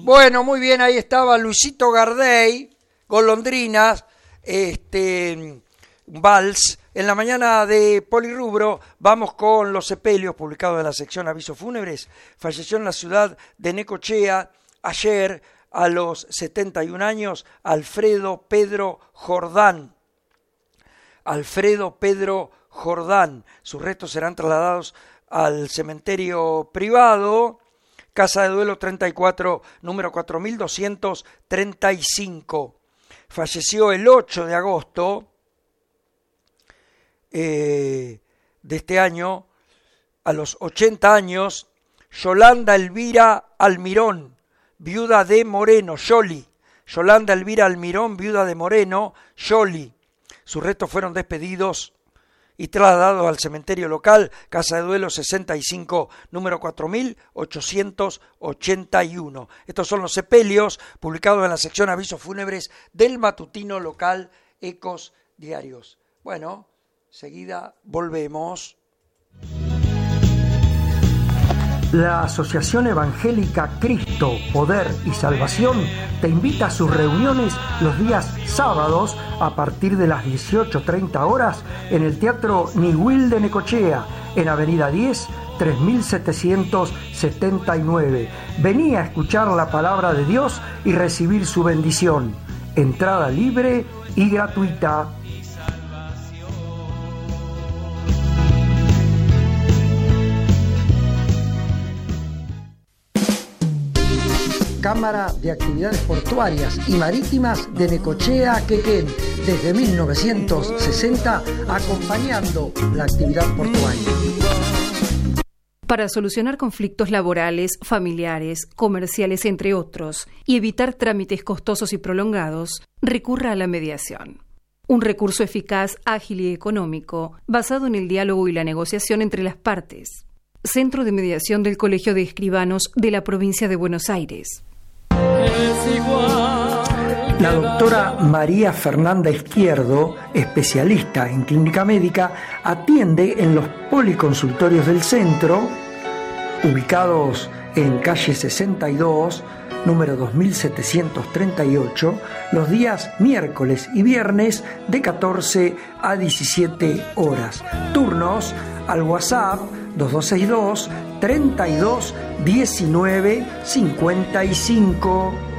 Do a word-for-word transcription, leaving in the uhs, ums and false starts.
Bueno, muy bien, ahí estaba Luisito Gardey, Golondrinas, este, Vals. En la mañana de Polirrubro vamos con los sepelios publicados en la sección Avisos Fúnebres. Falleció en la ciudad de Necochea ayer a los setenta y un años Alfredo Pedro Jordán. Alfredo Pedro Jordán. Sus restos serán trasladados al cementerio privado, Casa de Duelo treinta y cuatro, número cuatro mil doscientos treinta y cinco. Falleció el ocho de agosto eh, de este año, a los ochenta años, Yolanda Elvira Almirón, viuda de Moreno, Yoli. Yolanda Elvira Almirón, viuda de Moreno, Yoli. Sus restos fueron despedidos y trasladado al cementerio local, Casa de Duelo sesenta y cinco, número cuatro mil ochocientos ochenta y uno. Estos son los sepelios publicados en la sección Avisos Fúnebres del matutino local Ecos Diarios. Bueno, seguida volvemos. La Asociación Evangélica Cristo, Poder y Salvación te invita a sus reuniones los días sábados a partir de las dieciocho treinta horas en el Teatro Niwil de Necochea, en Avenida diez, tres mil setecientos setenta y nueve. Vení a escuchar la palabra de Dios y recibir su bendición. Entrada libre y gratuita. Cámara de Actividades Portuarias y Marítimas de Necochea, Quequén, desde mil novecientos sesenta, acompañando la actividad portuaria. Para solucionar conflictos laborales, familiares, comerciales, entre otros, y evitar trámites costosos y prolongados, recurra a la mediación. Un recurso eficaz, ágil y económico, basado en el diálogo y la negociación entre las partes. Centro de Mediación del Colegio de Escribanos de la Provincia de Buenos Aires. La doctora María Fernanda Izquierdo, especialista en clínica médica, atiende en los policonsultorios del centro, ubicados en calle sesenta y dos, número dos mil setecientos treinta y ocho, los días miércoles y viernes de catorce a diecisiete horas. Turnos al WhatsApp dos dos seis dos, treinta y dos, diecinueve, cincuenta y cinco.